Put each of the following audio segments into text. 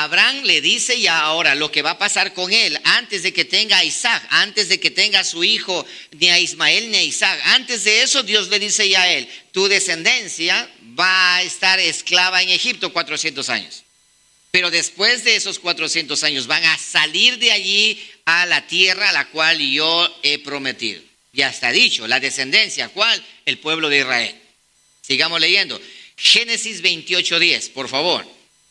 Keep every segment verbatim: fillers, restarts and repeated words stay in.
Abraham le dice ya ahora lo que va a pasar con él antes de que tenga a Isaac, antes de que tenga a su hijo, ni a Ismael ni a Isaac. Antes de eso Dios le dice ya a él, tu descendencia va a estar esclava en Egipto cuatrocientos años. Pero después de esos cuatrocientos años van a salir de allí a la tierra a la cual yo he prometido. Ya está dicho, la descendencia, ¿cuál? El pueblo de Israel. Sigamos leyendo. Génesis veintiocho diez, por favor.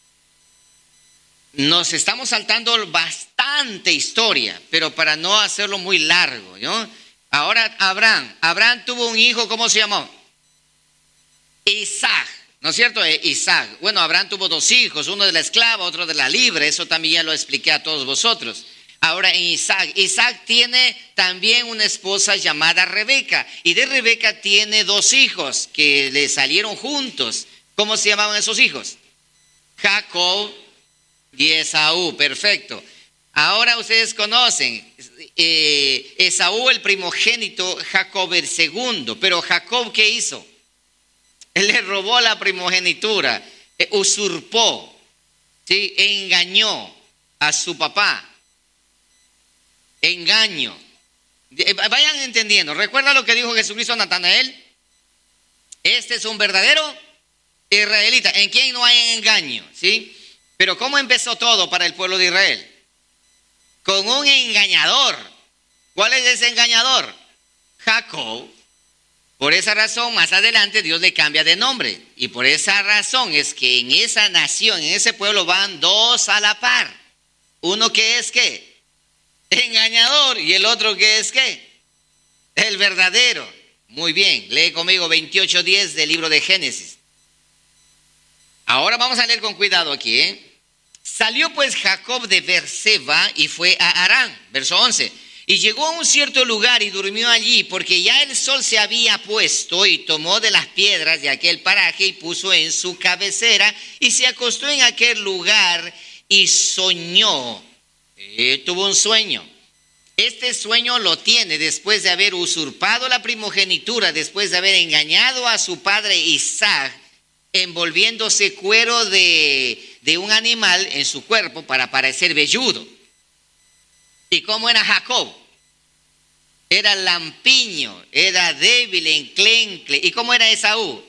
Nos estamos saltando bastante historia, pero para no hacerlo muy largo, ¿no? Ahora Abraham, Abraham tuvo un hijo, ¿cómo se llamó? Isaac, ¿no es cierto? Isaac. Bueno, Abraham tuvo dos hijos, uno de la esclava, otro de la libre, eso también ya lo expliqué a todos vosotros. Ahora en Isaac, Isaac tiene también una esposa llamada Rebeca, y de Rebeca tiene dos hijos que le salieron juntos. ¿Cómo se llamaban esos hijos? Jacob y Esaú, perfecto. Ahora ustedes conocen, eh, Esaú el primogénito, Jacob el segundo, pero Jacob ¿qué hizo? Él le robó la primogenitura, eh, usurpó, ¿sí? Engañó a su papá. Engaño. Vayan entendiendo. ¿Recuerda lo que dijo Jesucristo a Natanael? Este es un verdadero israelita, en quien no hay engaño, ¿sí? Pero ¿cómo empezó todo para el pueblo de Israel? Con un engañador. ¿Cuál es ese engañador? Jacob. Por esa razón, más adelante Dios le cambia de nombre. Y por esa razón es que en esa nación, en ese pueblo van dos a la par. Uno que es ¿qué? Engañador, y el otro que es ¿qué? El verdadero. Muy bien, lee conmigo veintiocho diez del libro de Génesis. Ahora vamos a leer con cuidado aquí, ¿eh? Salió pues Jacob de Beerseba y fue a Harán, verso once. Y llegó a un cierto lugar y durmió allí, porque ya el sol se había puesto, y tomó de las piedras de aquel paraje y puso en su cabecera, y se acostó en aquel lugar y soñó. Eh, tuvo un sueño. Este sueño lo tiene después de haber usurpado la primogenitura, después de haber engañado a su padre Isaac, envolviéndose cuero de, de un animal en su cuerpo para parecer velludo. ¿Y cómo era Jacob? Era lampiño, era débil, enclencle. ¿Y cómo era Esaú?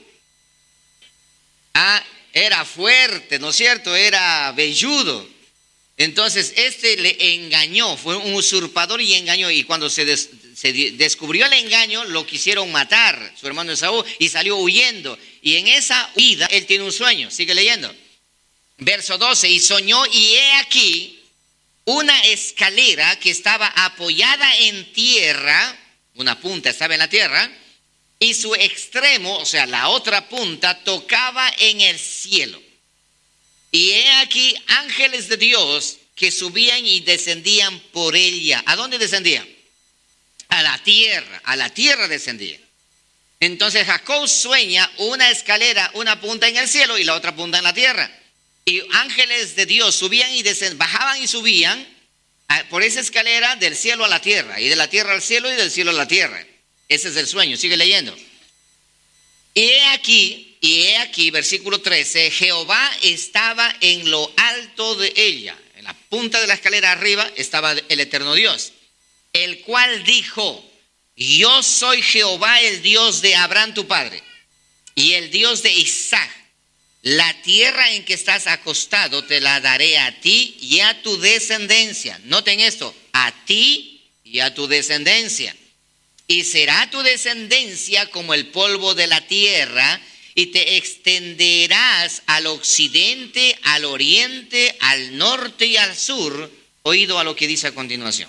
Ah, era fuerte, ¿no es cierto? Era velludo. Entonces este le engañó, fue un usurpador y engañó. Y cuando se, des, se descubrió el engaño, lo quisieron matar, su hermano Esaú, y salió huyendo. Y en esa huida, él tiene un sueño. Sigue leyendo. Verso doce, y soñó, y he aquí una escalera que estaba apoyada en tierra, una punta estaba en la tierra, y su extremo, o sea, la otra punta, tocaba en el cielo. Y he aquí ángeles de Dios que subían y descendían por ella. ¿A dónde descendían? A la tierra, a la tierra descendían. Entonces Jacob sueña una escalera, una punta en el cielo y la otra punta en la tierra. Y ángeles de Dios subían y descendían, bajaban y subían por esa escalera del cielo a la tierra, y de la tierra al cielo y del cielo a la tierra. Ese es el sueño, sigue leyendo. Y he aquí, y he aquí, versículo trece, Jehová estaba en lo alto de ella, en la punta de la escalera arriba estaba el eterno Dios, el cual dijo, yo soy Jehová, el Dios de Abraham tu padre, y el Dios de Isaac. La tierra en que estás acostado te la daré a ti y a tu descendencia. Noten esto, a ti y a tu descendencia. Y será tu descendencia como el polvo de la tierra, y te extenderás al occidente, al oriente, al norte y al sur. Oído a lo que dice a continuación.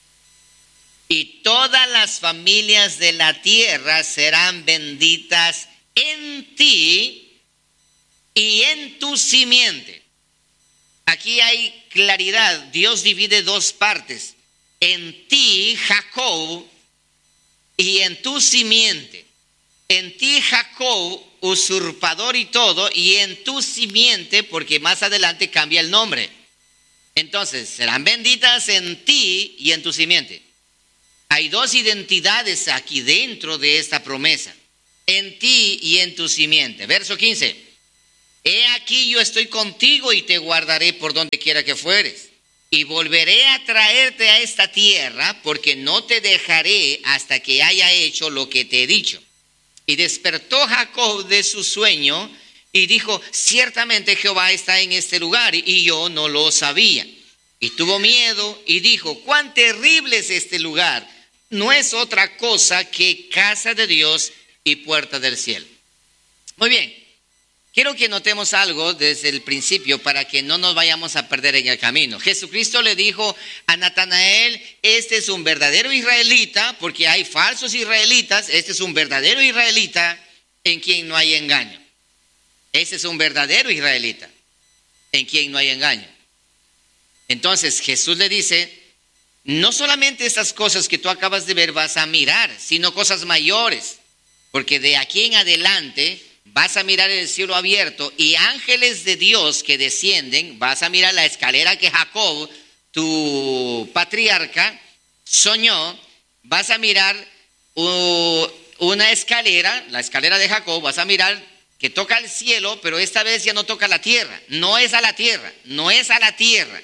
Y todas las familias de la tierra serán benditas en ti y en tu simiente. Aquí hay claridad. Dios divide dos partes. En ti, Jacob, y en tu simiente. En ti, Jacob, usurpador y todo, y en tu simiente, porque más adelante cambia el nombre. Entonces, serán benditas en ti y en tu simiente. Hay dos identidades aquí dentro de esta promesa. En ti y en tu simiente. Verso quince. He aquí yo estoy contigo y te guardaré por donde quiera que fueres. Y volveré a traerte a esta tierra, porque no te dejaré hasta que haya hecho lo que te he dicho. Y despertó Jacob de su sueño y dijo, ciertamente Jehová está en este lugar, y yo no lo sabía. Y tuvo miedo y dijo, cuán terrible es este lugar. No es otra cosa que casa de Dios y puerta del cielo. Muy bien. Quiero que notemos algo desde el principio para que no nos vayamos a perder en el camino. Jesucristo le dijo a Natanael, este es un verdadero israelita, porque hay falsos israelitas, este es un verdadero israelita en quien no hay engaño. Este es un verdadero israelita en quien no hay engaño. Entonces Jesús le dice, no solamente estas cosas que tú acabas de ver vas a mirar, sino cosas mayores, porque de aquí en adelante vas a mirar el cielo abierto y ángeles de Dios que descienden. Vas a mirar la escalera que Jacob, tu patriarca, soñó. Vas a mirar uh, una escalera, la escalera de Jacob. Vas a mirar que toca el cielo, pero esta vez ya no toca la tierra. No es a la tierra, no es a la tierra,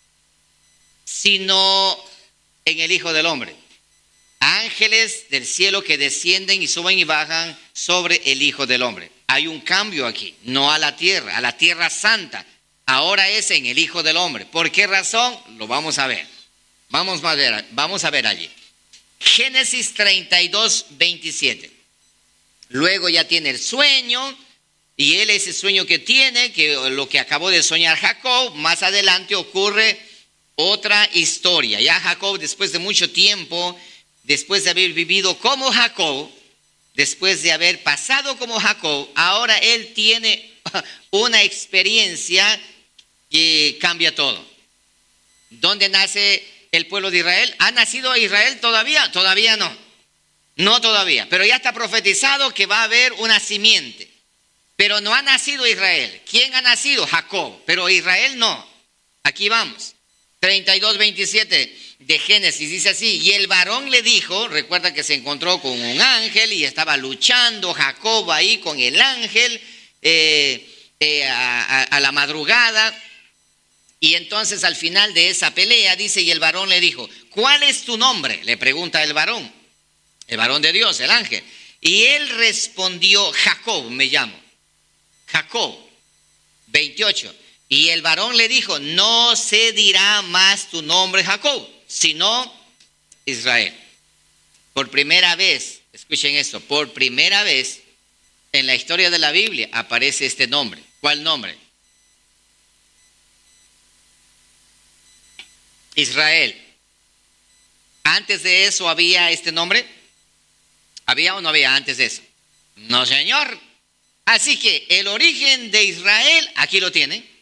sino en el Hijo del Hombre. Ángeles del cielo que descienden y suben y bajan sobre el Hijo del Hombre. Hay un cambio aquí, no a la tierra, a la tierra santa. Ahora es en el Hijo del Hombre. ¿Por qué razón? Lo vamos a ver. Vamos a ver, vamos a ver allí. Génesis treinta y dos, veintisiete. Luego ya tiene el sueño, y él ese sueño que tiene, que lo que acabó de soñar Jacob, más adelante ocurre otra historia. Ya Jacob, después de mucho tiempo, después de haber vivido como Jacob, después de haber pasado como Jacob, ahora él tiene una experiencia que cambia todo. ¿Dónde nace el pueblo de Israel? ¿Ha nacido Israel todavía? Todavía no. No todavía. Pero ya está profetizado que va a haber una simiente. Pero no ha nacido Israel. ¿Quién ha nacido? Jacob. Pero Israel no. Aquí vamos. treinta y dos, veintisiete de Génesis dice así, y el varón le dijo, recuerda que se encontró con un ángel y estaba luchando Jacob ahí con el ángel eh, eh, a, a, a la madrugada, y entonces al final de esa pelea dice, y el varón le dijo, ¿cuál es tu nombre? Le pregunta el varón, el varón de Dios, el ángel, y él respondió, Jacob me llamo, Jacob. veintiocho. Y el varón le dijo, no se dirá más tu nombre Jacob, sino Israel. Por primera vez, escuchen esto, por primera vez en la historia de la Biblia aparece este nombre. ¿Cuál nombre? Israel. ¿Antes de eso había este nombre? ¿Había o no había antes de eso? No, señor. Así que el origen de Israel, aquí lo tienen.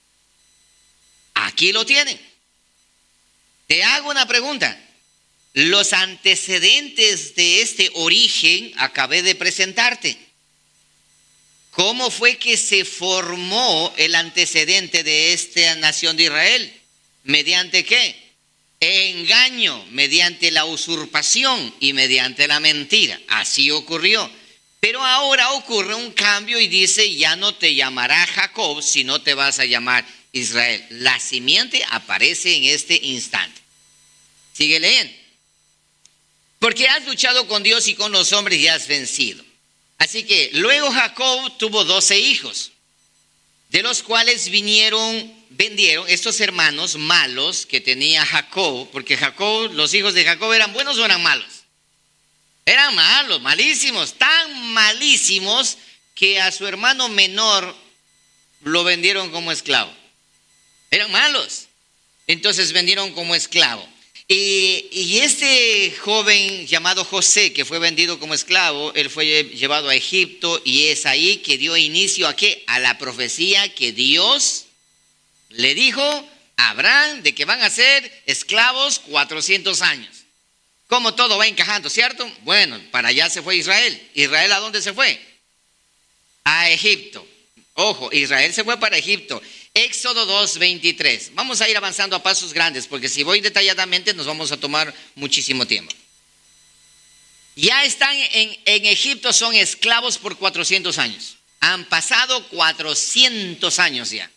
Aquí lo tienen. Te hago una pregunta. Los antecedentes de este origen acabé de presentarte. ¿Cómo fue que se formó el antecedente de esta nación de Israel? ¿Mediante qué? Engaño, mediante la usurpación y mediante la mentira. Así ocurrió. Pero ahora ocurre un cambio y dice, ya no te llamará Jacob, sino te vas a llamar Israel. La simiente aparece en este instante. Sigue leyendo. Porque has luchado con Dios y con los hombres y has vencido. Así que luego Jacob tuvo doce hijos, de los cuales vinieron, vendieron estos hermanos malos que tenía Jacob, porque Jacob, los hijos de Jacob eran buenos o eran malos. Eran malos, malísimos, tan malísimos que a su hermano menor lo vendieron como esclavo. Eran malos. Entonces vendieron como esclavo. Y, y este joven llamado José, que fue vendido como esclavo, él fue llevado a Egipto, y es ahí que dio inicio a ¿qué? A la profecía que Dios le dijo a Abraham de que van a ser esclavos cuatrocientos años. Como todo va encajando, ¿cierto? Bueno, para allá se fue Israel. ¿Israel a dónde se fue? A Egipto. Ojo, Israel se fue para Egipto. Éxodo dos, veintitrés. Vamos a ir avanzando a pasos grandes, porque si voy detalladamente nos vamos a tomar muchísimo tiempo. Ya están en, en Egipto, son esclavos por cuatrocientos años. Han pasado cuatrocientos años ya.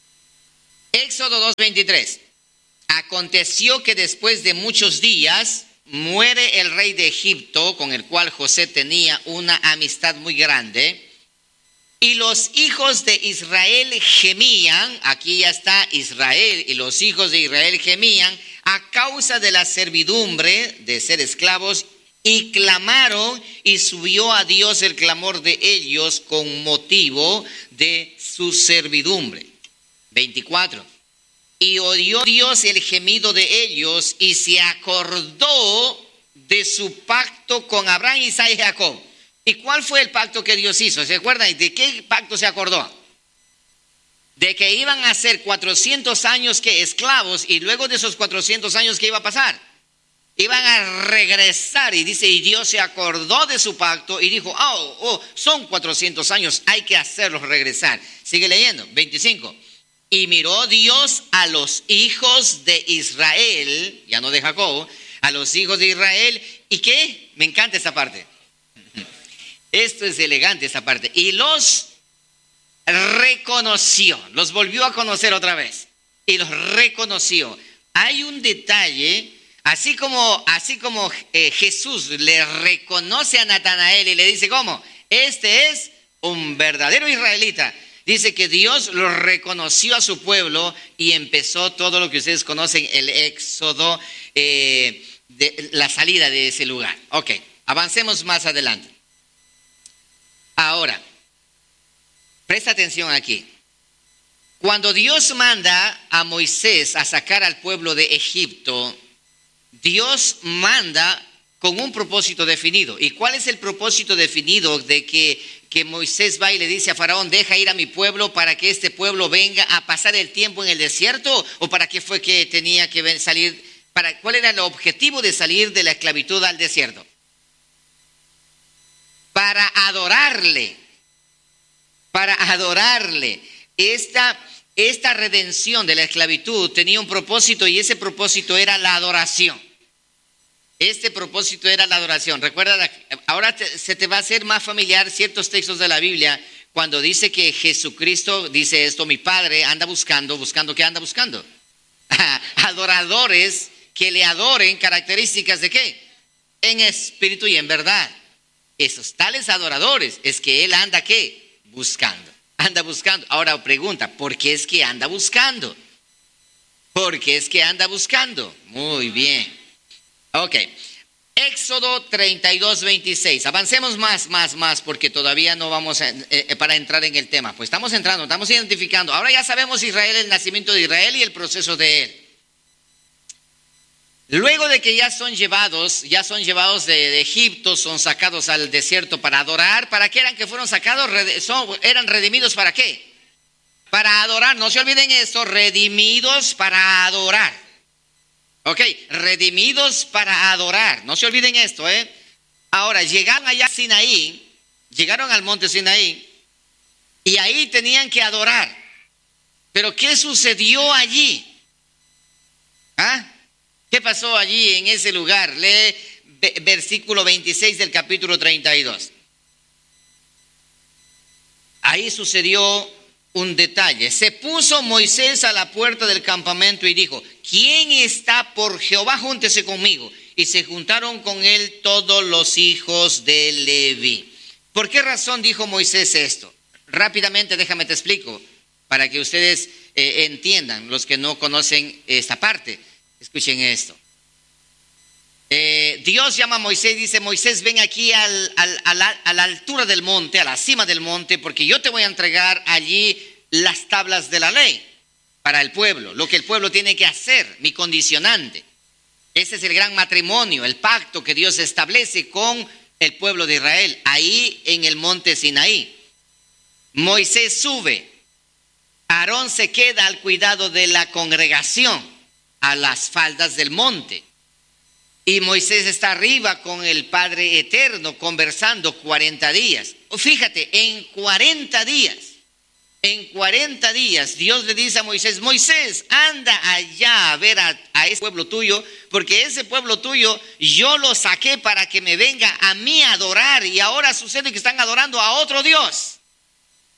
Éxodo dos veintitrés. Aconteció que después de muchos días muere el rey de Egipto, con el cual José tenía una amistad muy grande. Y los hijos de Israel gemían, aquí ya está Israel, y los hijos de Israel gemían a causa de la servidumbre de ser esclavos, y clamaron, y subió a Dios el clamor de ellos con motivo de su servidumbre. veinticuatro. Y oyó Dios el gemido de ellos, y se acordó de su pacto con Abraham, Isaac y Jacob. ¿Y cuál fue el pacto que Dios hizo? ¿Se acuerdan? ¿De qué pacto se acordó? De que iban a ser cuatrocientos años que esclavos, y luego de esos cuatrocientos años, ¿qué iba a pasar? Iban a regresar, y dice, y Dios se acordó de su pacto y dijo, oh, oh, son cuatrocientos años, hay que hacerlos regresar. Sigue leyendo, veinticinco. Y miró Dios a los hijos de Israel, ya no de Jacob, a los hijos de Israel, ¿y qué? Me encanta esa parte. Esto es elegante, esa parte. Y los reconoció, los volvió a conocer otra vez. Y los reconoció. Hay un detalle, así como, así como eh, Jesús le reconoce a Natanael y le dice, ¿cómo? Este es un verdadero israelita. Dice que Dios lo reconoció a su pueblo y empezó todo lo que ustedes conocen, el éxodo, eh, de, la salida de ese lugar. Ok, avancemos más adelante. Ahora, presta atención aquí. Cuando Dios manda a Moisés a sacar al pueblo de Egipto, Dios manda con un propósito definido. ¿Y cuál es el propósito definido de que, que Moisés va y le dice a Faraón, deja ir a mi pueblo para que este pueblo venga a pasar el tiempo en el desierto? ¿O para qué fue que tenía que salir? Para, ¿cuál era el objetivo de salir de la esclavitud al desierto? Para adorarle, para adorarle. Esta, esta redención de la esclavitud tenía un propósito, y ese propósito era la adoración. Este propósito era la adoración. Recuerda, ahora te, se te va a hacer más familiar ciertos textos de la Biblia cuando dice que Jesucristo dice esto, mi Padre anda buscando, buscando, ¿qué anda buscando? Adoradores que le adoren, características de ¿qué? En espíritu y en verdad. Esos tales adoradores es que él anda ¿qué? Buscando. Anda buscando. Ahora pregunta, ¿por qué es que anda buscando? ¿Por qué es que anda buscando? Muy bien. Ok. Éxodo treinta y dos, veintiséis. Avancemos más, más, más, porque todavía no vamos a, eh, para entrar en el tema. Pues estamos entrando, estamos identificando. Ahora ya sabemos Israel, el nacimiento de Israel y el proceso de él. Luego de que ya son llevados, ya son llevados de, de Egipto, son sacados al desierto para adorar. ¿Para qué eran que fueron sacados? Son, ¿Eran redimidos para qué? Para adorar. No se olviden esto, redimidos para adorar. Ok, redimidos para adorar. No se olviden esto, ¿eh? Ahora, llegaron allá a Sinaí, llegaron al monte Sinaí, y ahí tenían que adorar. Pero ¿qué sucedió allí? ¿Ah? ¿Qué pasó allí en ese lugar? Lee versículo veintiséis del capítulo treinta y dos. Ahí sucedió un detalle. Se puso Moisés a la puerta del campamento y dijo, ¿quién está por Jehová? Júntese conmigo. Y se juntaron con él todos los hijos de Leví. ¿Por qué razón dijo Moisés esto? Rápidamente déjame te explico, para que ustedes eh, entiendan, los que no conocen esta parte. Escuchen esto. Eh, Dios llama a Moisés y dice, Moisés, ven aquí al, al, a, la, a la altura del monte, a la cima del monte, porque yo te voy a entregar allí las tablas de la ley para el pueblo, lo que el pueblo tiene que hacer, mi condicionante. Ese es el gran matrimonio, el pacto que Dios establece con el pueblo de Israel, ahí en el monte Sinaí. Moisés sube, Aarón se queda al cuidado de la congregación, a las faldas del monte. Y Moisés está arriba con el Padre Eterno conversando cuarenta días. Fíjate, en cuarenta días, en cuarenta días Dios le dice a Moisés, Moisés, anda allá a ver a, a ese pueblo tuyo, porque ese pueblo tuyo yo lo saqué para que me venga a mí a adorar, y ahora sucede que están adorando a otro Dios.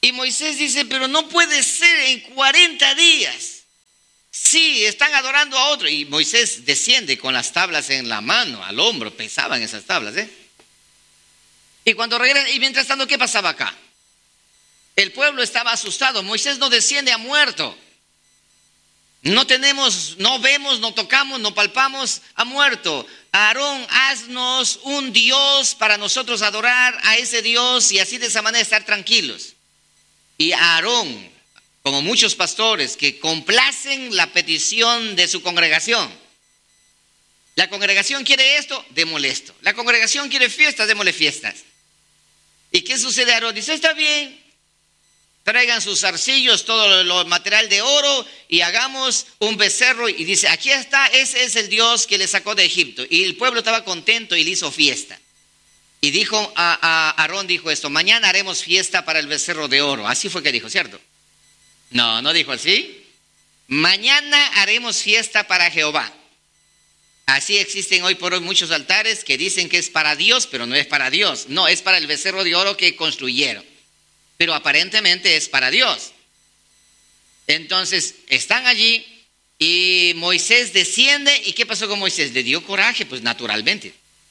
Y Moisés dice, pero no puede ser en cuarenta días. Sí, están adorando a otro. Y Moisés desciende con las tablas en la mano, al hombro, pesaban esas tablas, ¿eh? Y cuando regresa, y mientras tanto, ¿qué pasaba acá? El pueblo estaba asustado. Moisés no desciende, ha muerto. No tenemos, no vemos, no tocamos, no palpamos, ha muerto. Aarón, haznos un Dios para nosotros adorar a ese Dios y así de esa manera estar tranquilos. Y Aarón, como muchos pastores que complacen la petición de su congregación. La congregación quiere esto, démosle esto. La congregación quiere fiestas, démosle fiestas. ¿Y qué sucede? Aarón dice, está bien, traigan sus arcillos, todo lo material de oro y hagamos un becerro. Y dice, aquí está, ese es el Dios que le sacó de Egipto. Y el pueblo estaba contento y le hizo fiesta. Y dijo a, a Aarón, dijo esto, mañana haremos fiesta para el becerro de oro. Así fue que dijo, ¿cierto? No, no dijo así. Mañana haremos fiesta para Jehová. Así existen hoy por hoy muchos altares que dicen que es para Dios, pero no es para Dios. No, es para el becerro de oro que construyeron. Pero aparentemente es para Dios. Entonces, están allí y Moisés desciende. ¿Y qué pasó con Moisés? Le dio coraje, pues naturalmente.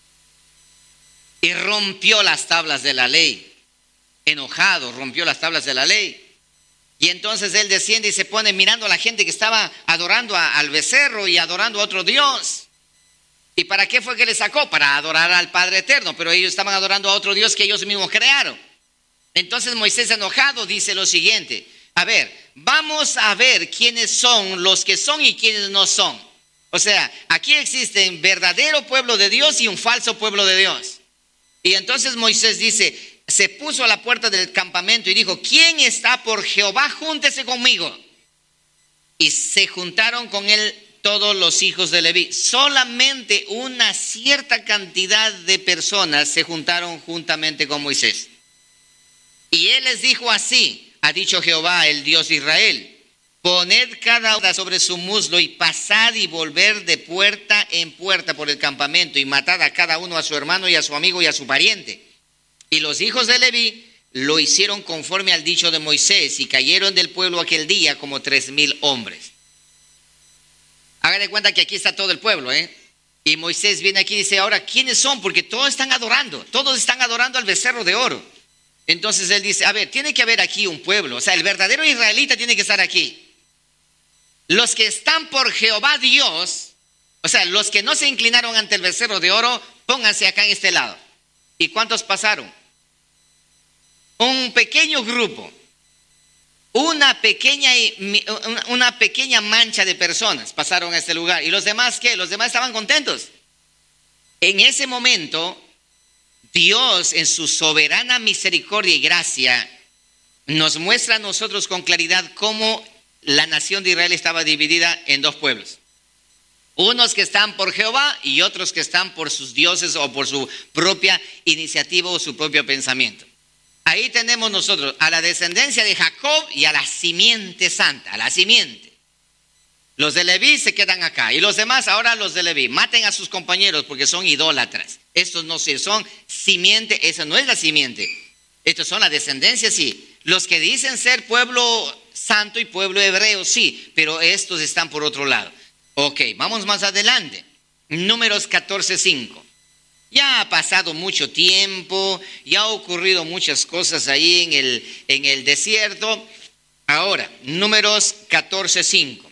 Y rompió las tablas de la ley. Enojado, rompió las tablas de la ley. Y entonces él desciende y se pone mirando a la gente que estaba adorando a, al becerro y adorando a otro Dios. ¿Y para qué fue que le sacó? Para adorar al Padre Eterno. Pero ellos estaban adorando a otro Dios que ellos mismos crearon. Entonces Moisés, enojado, dice lo siguiente: a ver, vamos a ver quiénes son los que son y quiénes no son. O sea, aquí existe un verdadero pueblo de Dios y un falso pueblo de Dios. Y entonces Moisés dice, se puso a la puerta del campamento y dijo, ¿quién está por Jehová? Júntese conmigo. Y se juntaron con él todos los hijos de Leví. Solamente una cierta cantidad de personas se juntaron juntamente con Moisés. Y él les dijo así, ha dicho Jehová, el Dios de Israel, poned cada uno sobre su muslo y pasad y volver de puerta en puerta por el campamento y matad a cada uno a su hermano y a su amigo y a su pariente. Y los hijos de Leví lo hicieron conforme al dicho de Moisés y cayeron del pueblo aquel día como tres mil hombres. Hagan de cuenta que aquí está todo el pueblo, ¿eh? Y Moisés viene aquí y dice, ahora, ¿quiénes son? Porque todos están adorando, todos están adorando al becerro de oro. Entonces él dice, a ver, tiene que haber aquí un pueblo, o sea, el verdadero israelita tiene que estar aquí. Los que están por Jehová Dios, o sea, los que no se inclinaron ante el becerro de oro, pónganse acá en este lado. ¿Y cuántos pasaron? Un pequeño grupo, una pequeña, una pequeña mancha de personas pasaron a este lugar. ¿Y los demás qué? Los demás estaban contentos. En ese momento, Dios en su soberana misericordia y gracia nos muestra a nosotros con claridad cómo la nación de Israel estaba dividida en dos pueblos. Unos que están por Jehová y otros que están por sus dioses o por su propia iniciativa o su propio pensamiento. Ahí tenemos nosotros a la descendencia de Jacob y a la simiente santa, a la simiente. Los de Leví se quedan acá y los demás ahora los de Leví. Maten a sus compañeros porque son idólatras. Estos no son simiente, esa no es la simiente. Estos son la descendencia, sí. Los que dicen ser pueblo santo y pueblo hebreo, sí, pero estos están por otro lado. Ok, vamos más adelante. Números catorce cinco. Ya ha pasado mucho tiempo, ya ha ocurrido muchas cosas ahí en el, en el desierto. Ahora, Números catorce cinco.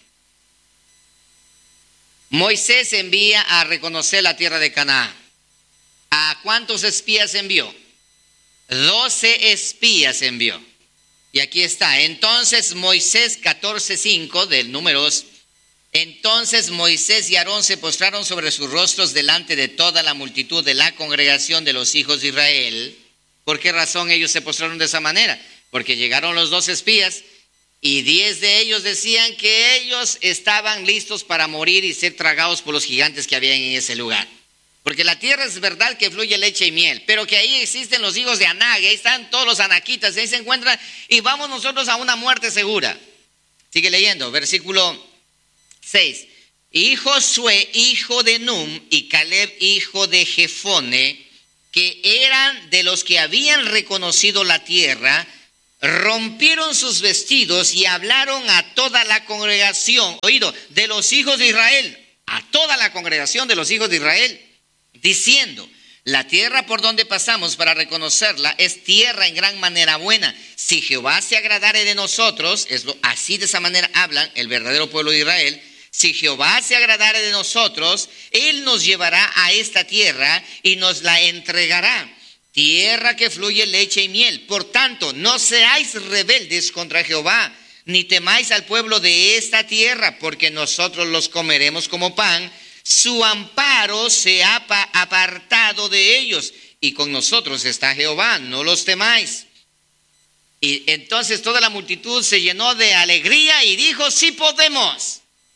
Moisés envía a reconocer la tierra de Canaán. ¿A cuántos espías envió? Doce espías envió. Y aquí está. Entonces Moisés, catorce cinco del Números. Entonces Moisés y Aarón se postraron sobre sus rostros delante de toda la multitud de la congregación de los hijos de Israel. ¿Por qué razón ellos se postraron de esa manera? Porque llegaron los dos espías y diez de ellos decían que ellos estaban listos para morir y ser tragados por los gigantes que habían en ese lugar. Porque la tierra es verdad que fluye leche y miel, pero que ahí existen los hijos de Anak, ahí están todos los anaquitas, ahí se encuentran y vamos nosotros a una muerte segura. Sigue leyendo, versículo seis. Y Josué, hijo de Num, y Caleb, hijo de Jefone, que eran de los que habían reconocido la tierra, rompieron sus vestidos y hablaron a toda la congregación, oído, de los hijos de Israel, a toda la congregación de los hijos de Israel, diciendo: la tierra por donde pasamos para reconocerla es tierra en gran manera buena. Si Jehová se agradare de nosotros, es lo, así de esa manera hablan el verdadero pueblo de Israel. Si Jehová se agradare de nosotros, Él nos llevará a esta tierra y nos la entregará. Tierra que fluye leche y miel. Por tanto, no seáis rebeldes contra Jehová, ni temáis al pueblo de esta tierra, porque nosotros los comeremos como pan. Su amparo se ha apartado de ellos, y con nosotros está Jehová, no los temáis. Y entonces toda la multitud se llenó de alegría y dijo: sí podemos.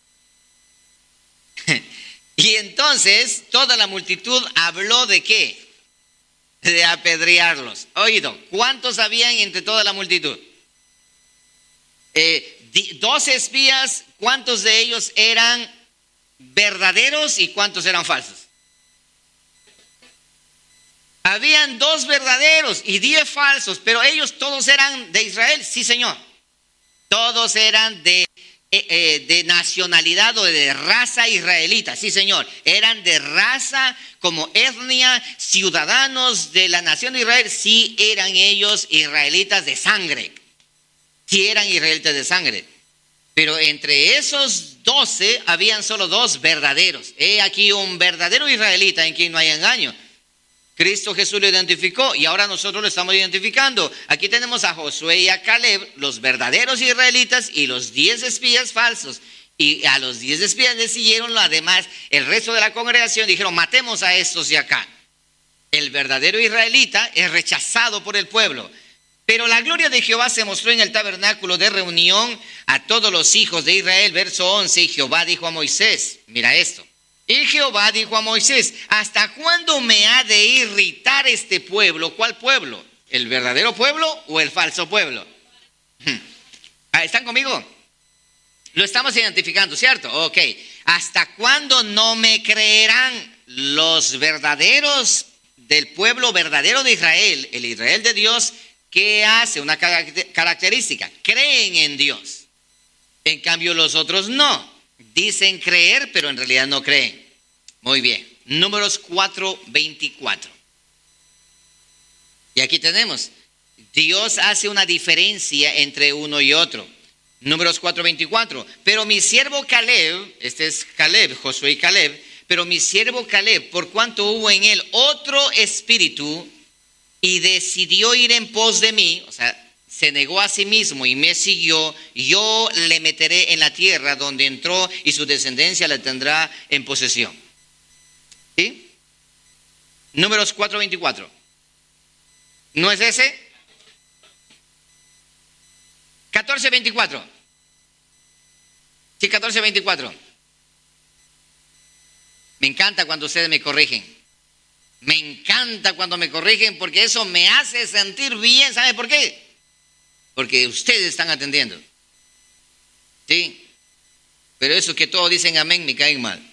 Y entonces toda la multitud habló de qué? De apedrearlos. Oído, ¿cuántos habían entre toda la multitud? Eh, doce espías. ¿Cuántos de ellos eran verdaderos y cuántos eran falsos? Habían dos verdaderos y diez falsos, pero ellos todos eran de Israel. Sí, señor. Todos eran de, eh, eh, de nacionalidad o de raza israelita. Sí, señor. Eran de raza, como etnia, ciudadanos de la nación de Israel. Sí, eran ellos israelitas de sangre. Sí, eran israelitas de sangre. Pero entre esos doce habían solo dos verdaderos. He aquí un verdadero israelita en quien no hay engaño. Cristo Jesús lo identificó y ahora nosotros lo estamos identificando. Aquí tenemos a Josué y a Caleb, los verdaderos israelitas, y los diez espías falsos. Y a los diez espías les siguieron además el resto de la congregación. Dijeron: matemos a estos de acá. El verdadero israelita es rechazado por el pueblo. Pero la gloria de Jehová se mostró en el tabernáculo de reunión a todos los hijos de Israel. Verso once, y Jehová dijo a Moisés, mira esto. Y Jehová dijo a Moisés: ¿hasta cuándo me ha de irritar este pueblo? ¿Cuál pueblo? ¿El verdadero pueblo o el falso pueblo? ¿Están conmigo? Lo estamos identificando, ¿cierto? Ok. ¿Hasta cuándo no me creerán los verdaderos del pueblo verdadero de Israel, el Israel de Dios? ¿Qué hace? Una característica: creen en Dios. En cambio los otros no. Dicen creer, pero en realidad no creen. Muy bien. Números cuatro veinticuatro. Y aquí tenemos: Dios hace una diferencia entre uno y otro. Números cuatro veinticuatro. Pero mi siervo Caleb, este es Caleb, Josué y Caleb, pero mi siervo Caleb, por cuanto hubo en él otro espíritu y decidió ir en pos de mí, o sea, se negó a sí mismo y me siguió, yo le meteré en la tierra donde entró y su descendencia la tendrá en posesión. ¿Sí? Números cuatro veinticuatro. ¿No es ese? catorce veinticuatro. Sí, catorce veinticuatro. Me encanta cuando ustedes me corrigen. Me encanta cuando me corrigen porque eso me hace sentir bien. ¿Sabe por qué? Porque ustedes están atendiendo. ¿Sí? Pero eso que todos dicen amén me caen mal.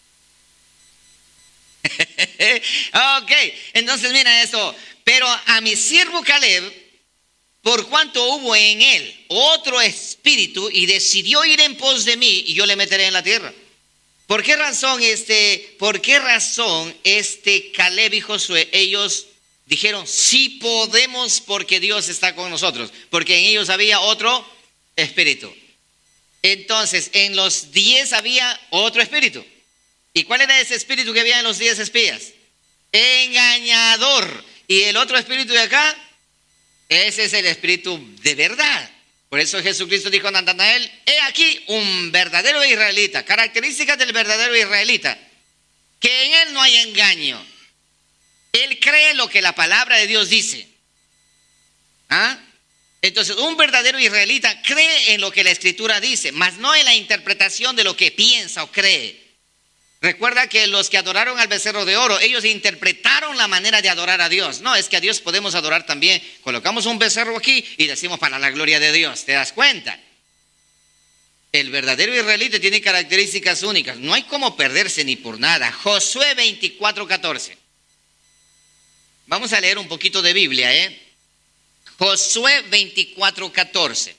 Ok, entonces mira esto. Pero a mi siervo Caleb, por cuanto hubo en él otro espíritu y decidió ir en pos de mí, y yo le meteré en la tierra. ¿Por qué razón este, por qué razón este Caleb y Josué, ellos dijeron sí podemos porque Dios está con nosotros? Porque en ellos había otro espíritu. Entonces en los diez había otro espíritu. ¿Y cuál era ese espíritu que había en los diez espías? Engañador. ¿Y el otro espíritu de acá? Ese es el espíritu de verdad. Por eso Jesucristo dijo a Natanael: he aquí un verdadero israelita. Características del verdadero israelita: que en él no hay engaño. Él cree lo que la palabra de Dios dice. ¿Ah? Entonces un verdadero israelita cree en lo que la escritura dice, mas no en la interpretación de lo que piensa o cree. Recuerda que los que adoraron al becerro de oro, ellos interpretaron la manera de adorar a Dios. No, es que a Dios podemos adorar también. Colocamos un becerro aquí y decimos para la gloria de Dios. ¿Te das cuenta? El verdadero israelita tiene características únicas. No hay cómo perderse ni por nada. Josué veinticuatro catorce. Vamos a leer un poquito de Biblia, ¿eh? Josué veinticuatro catorce.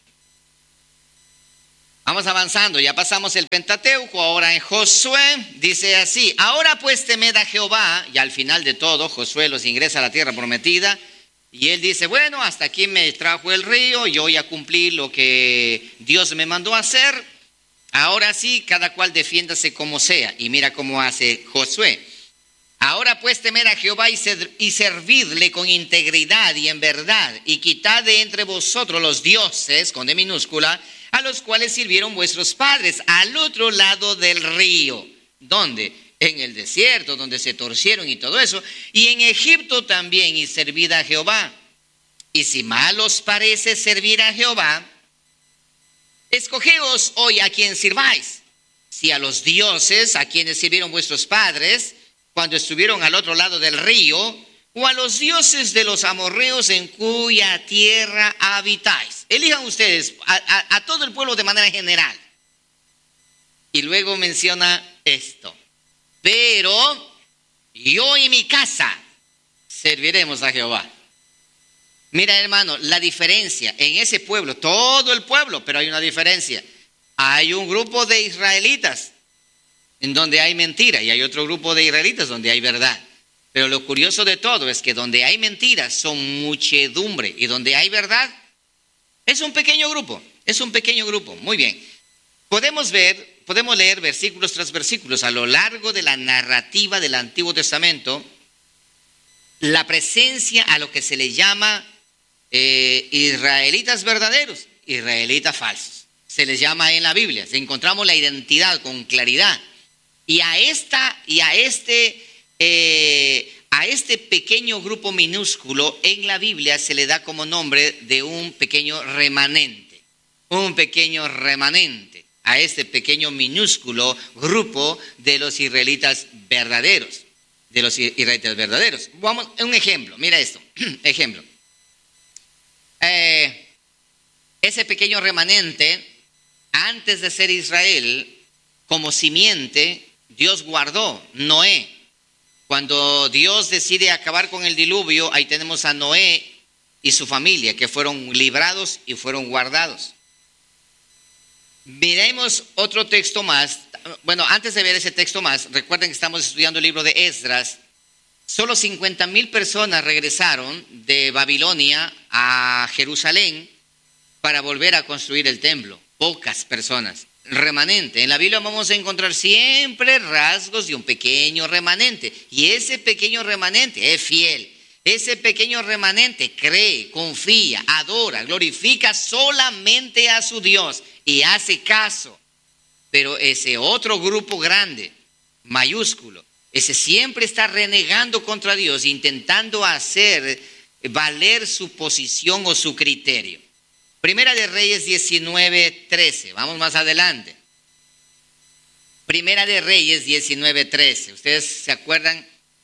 Vamos avanzando, ya pasamos el Pentateuco, ahora en Josué dice así: ahora pues temed a Jehová. Y al final de todo, Josué los ingresa a la tierra prometida. Y él dice, bueno, hasta aquí me trajo el río, yo ya cumplí lo que Dios me mandó a hacer. Ahora sí, cada cual defiéndase como sea. Y mira cómo hace Josué. Ahora pues temed a Jehová y, ser, y servidle con integridad y en verdad, y quitad de entre vosotros los dioses, con D minúscula, a los cuales sirvieron vuestros padres, al otro lado del río. ¿Dónde? En el desierto, donde se torcieron y todo eso. Y en Egipto también, y servid a Jehová. Y si mal os parece servir a Jehová, escogeos hoy a quien sirváis. Si a los dioses a quienes sirvieron vuestros padres, cuando estuvieron al otro lado del río, o a los dioses de los amorreos en cuya tierra habitáis. Elijan ustedes a, a, a todo el pueblo de manera general. Y luego menciona esto: pero yo y mi casa serviremos a Jehová. Mira, hermano, la diferencia en ese pueblo, todo el pueblo, pero hay una diferencia. Hay un grupo de israelitas en donde hay mentira y hay otro grupo de israelitas donde hay verdad. Pero lo curioso de todo es que donde hay mentiras son muchedumbre y donde hay verdad es un pequeño grupo, es un pequeño grupo. Muy bien. Podemos ver, podemos leer versículos tras versículos a lo largo de la narrativa del Antiguo Testamento, la presencia a lo que se le llama eh, israelitas verdaderos, israelitas falsos. Se les llama en la Biblia, encontramos la identidad con claridad. Y a esta, y a este, eh, a este pequeño grupo minúsculo en la Biblia se le da como nombre de un pequeño remanente, un pequeño remanente. A este pequeño minúsculo grupo de los israelitas verdaderos, de los israelitas verdaderos. Vamos, un ejemplo, mira esto, ejemplo. Eh, ese pequeño remanente, antes de ser Israel, como simiente, Dios guardó Noé. Cuando Dios decide acabar con el diluvio, ahí tenemos a Noé y su familia, que fueron librados y fueron guardados. Miremos otro texto más. Bueno, antes de ver ese texto más, recuerden que estamos estudiando el libro de Esdras. Solo cincuenta mil personas regresaron de Babilonia a Jerusalén para volver a construir el templo. Pocas personas. Remanente. En la Biblia vamos a encontrar siempre rasgos de un pequeño remanente. Y ese pequeño remanente es fiel. Ese pequeño remanente cree, confía, adora, glorifica solamente a su Dios y hace caso. Pero ese otro grupo grande, mayúsculo, ese siempre está renegando contra Dios, intentando hacer valer su posición o su criterio. Primera de Reyes diecinueve trece, vamos más adelante. Primera de Reyes diecinueve trece, ¿ustedes se acuerdan?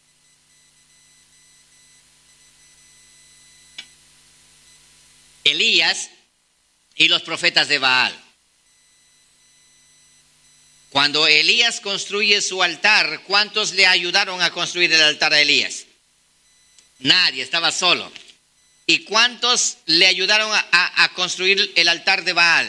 Elías y los profetas de Baal. Cuando Elías construye su altar, ¿cuántos le ayudaron a construir el altar a Elías? Nadie, estaba solo. ¿Y cuántos le ayudaron a, a, a construir el altar de Baal?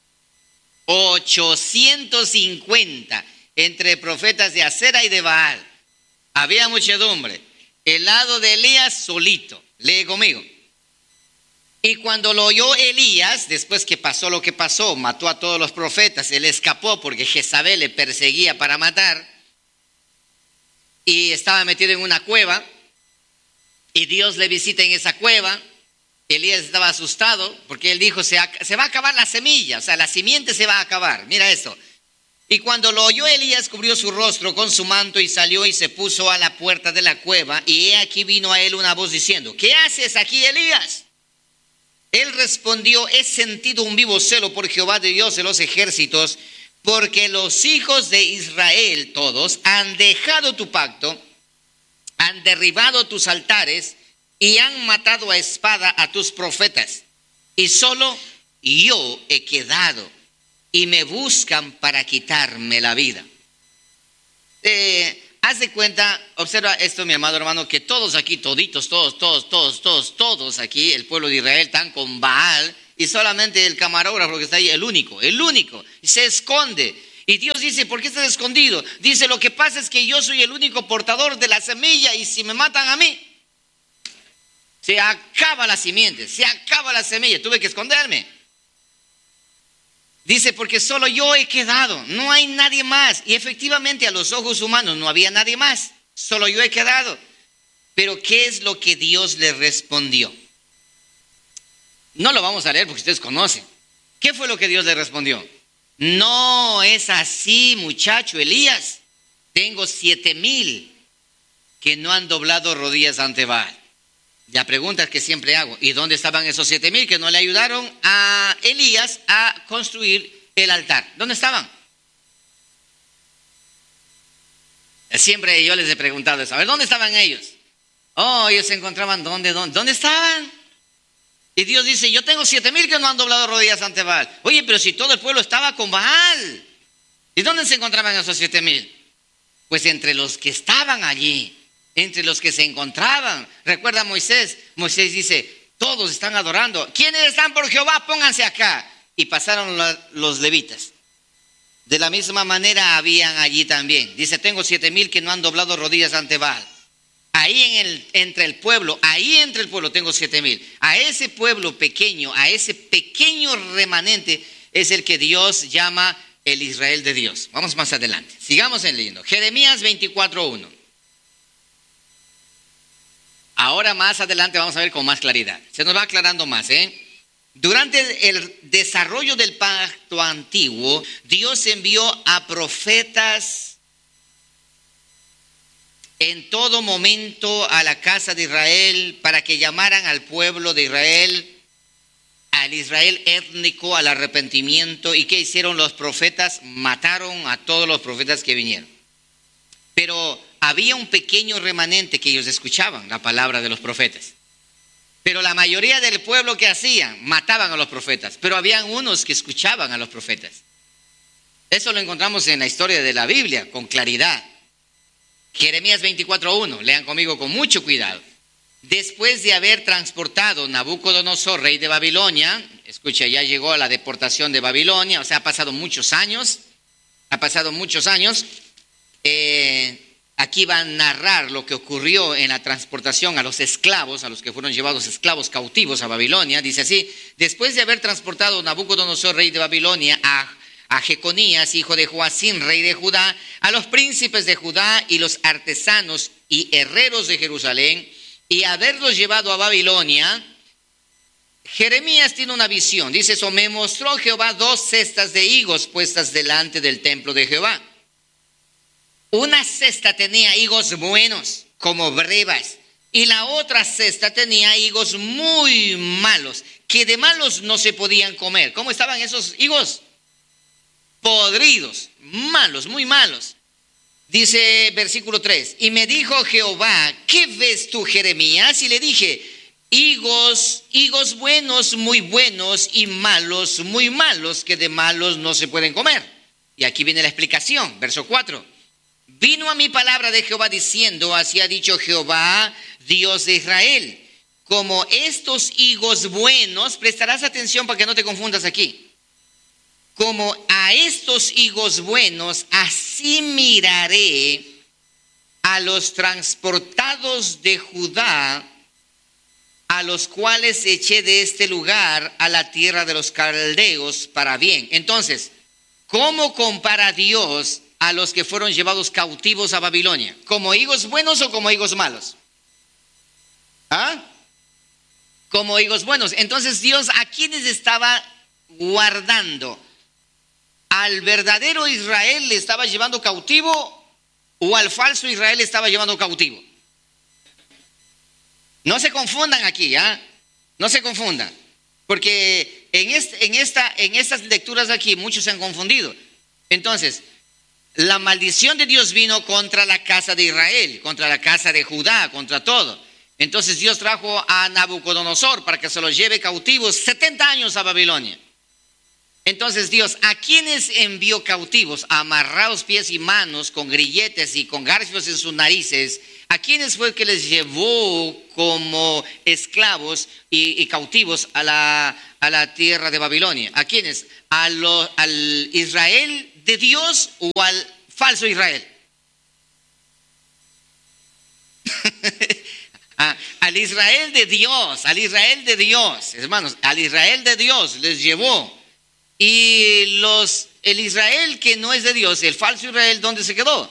ochocientos cincuenta entre profetas de Acera y de Baal. Había muchedumbre. El lado de Elías solito. Lee conmigo. Y cuando lo oyó Elías, después que pasó lo que pasó, mató a todos los profetas, él escapó porque Jezabel le perseguía para matar y estaba metido en una cueva y Dios le visita en esa cueva. Elías estaba asustado porque él dijo, se, se va a acabar la semilla, o sea, la simiente se va a acabar. Mira esto. Y cuando lo oyó Elías, cubrió su rostro con su manto y salió y se puso a la puerta de la cueva. Y he aquí vino a él una voz diciendo, ¿qué haces aquí, Elías? Él respondió, he sentido un vivo celo por Jehová de Dios de los ejércitos, porque los hijos de Israel todos han dejado tu pacto, han derribado tus altares y han matado a espada a tus profetas. Y solo yo he quedado y me buscan para quitarme la vida. Eh, haz de cuenta, observa esto, mi amado hermano, que todos aquí, toditos, todos, todos, todos, todos, todos aquí, el pueblo de Israel, están con Baal, y solamente el camarógrafo que está ahí, el único, el único, se esconde. Y Dios dice, ¿por qué estás escondido? Dice, lo que pasa es que yo soy el único portador de la semilla, y si me matan a mí, se acaba la simiente, se acaba la semilla, tuve que esconderme. Dice, porque solo yo he quedado, no hay nadie más. Y efectivamente a los ojos humanos no había nadie más, solo yo he quedado. Pero ¿qué es lo que Dios le respondió? No lo vamos a leer porque ustedes conocen. ¿Qué fue lo que Dios le respondió? No es así, muchacho Elías. Tengo siete mil que no han doblado rodillas ante Baal. La pregunta que siempre hago, ¿y dónde estaban esos siete mil que no le ayudaron a Elías a construir el altar? ¿Dónde estaban? Siempre yo les he preguntado eso. A ver, ¿dónde estaban ellos? Oh, ellos se encontraban, ¿dónde, dónde? ¿Dónde estaban? Y Dios dice, yo tengo siete mil que no han doblado rodillas ante Baal. Oye, pero si todo el pueblo estaba con Baal. ¿Y dónde se encontraban esos siete mil? Pues entre los que estaban allí. Entre los que se encontraban. Recuerda a Moisés. Moisés dice, todos están adorando. ¿Quiénes están por Jehová? Pónganse acá. Y pasaron la, los levitas. De la misma manera habían allí también. Dice, tengo siete mil que no han doblado rodillas ante Baal. Ahí en el, entre el pueblo, ahí entre el pueblo tengo siete mil. A ese pueblo pequeño, a ese pequeño remanente es el que Dios llama el Israel de Dios. Vamos más adelante. Sigamos leyendo. Jeremías veinticuatro uno. Ahora más adelante vamos a ver con más claridad. Se nos va aclarando más, ¿eh? Durante el desarrollo del pacto antiguo, Dios envió a profetas en todo momento a la casa de Israel para que llamaran al pueblo de Israel, al Israel étnico, al arrepentimiento. ¿Y qué hicieron los profetas? Mataron a todos los profetas que vinieron. Pero había un pequeño remanente que ellos escuchaban la palabra de los profetas. Pero la mayoría del pueblo que hacían, mataban a los profetas. Pero habían unos que escuchaban a los profetas. Eso lo encontramos en la historia de la Biblia con claridad. Jeremías veinticuatro uno, lean conmigo con mucho cuidado. Después de haber transportado Nabucodonosor, rey de Babilonia, escucha, ya llegó a la deportación de Babilonia, o sea, ha pasado muchos años, ha pasado muchos años. Eh, aquí va a narrar lo que ocurrió en la transportación a los esclavos, a los que fueron llevados esclavos cautivos a Babilonia. Dice así, después de haber transportado Nabucodonosor, rey de Babilonia, a a Jeconías, hijo de Joacim, rey de Judá, a los príncipes de Judá y los artesanos y herreros de Jerusalén, y haberlos llevado a Babilonia, Jeremías tiene una visión. Dice eso, me mostró Jehová dos cestas de higos puestas delante del templo de Jehová. Una cesta tenía higos buenos, como brevas, y la otra cesta tenía higos muy malos, que de malos no se podían comer. ¿Cómo estaban esos higos? Podridos, malos, muy malos. Dice versículo tres, y me dijo Jehová, ¿qué ves tú, Jeremías? Y le dije, higos, higos buenos, muy buenos, y malos, muy malos, que de malos no se pueden comer. Y aquí viene la explicación, verso cuatro. Vino a mí palabra de Jehová diciendo, así ha dicho Jehová, Dios de Israel, como estos higos buenos, prestarás atención para que no te confundas aquí. Como a estos higos buenos, así miraré a los transportados de Judá, a los cuales eché de este lugar a la tierra de los caldeos para bien. Entonces, ¿cómo compara Dios a los que fueron llevados cautivos a Babilonia? ¿Como higos buenos o como higos malos? ¿Ah? Como higos buenos. Entonces Dios, ¿a quiénes estaba guardando? ¿Al verdadero Israel le estaba llevando cautivo o al falso Israel le estaba llevando cautivo? No se confundan aquí, ¿ah? ¿eh? No se confundan. Porque en, este, en, esta, en estas lecturas de aquí muchos se han confundido. Entonces, la maldición de Dios vino contra la casa de Israel, contra la casa de Judá, contra todo. Entonces Dios trajo a Nabucodonosor para que se los lleve cautivos setenta años a Babilonia. Entonces Dios, ¿a quiénes envió cautivos, amarrados pies y manos, con grilletes y con garfios en sus narices? ¿A quiénes fue que les llevó como esclavos y, y cautivos a la, a la tierra de Babilonia? ¿A quiénes? ¿A lo, ¿Al Israel de Dios o al falso Israel? a, al Israel de Dios, al Israel de Dios, hermanos, al Israel de Dios les llevó. Y los, el Israel que no es de Dios, el falso Israel, ¿dónde se quedó?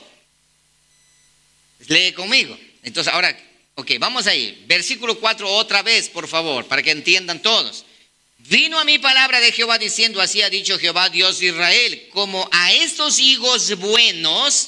Lee conmigo. Entonces ahora, ok, vamos ahí. Versículo cuatro otra vez, por favor, para que entiendan todos. Vino a mí palabra de Jehová diciendo, así ha dicho Jehová Dios de Israel, como a estos higos buenos,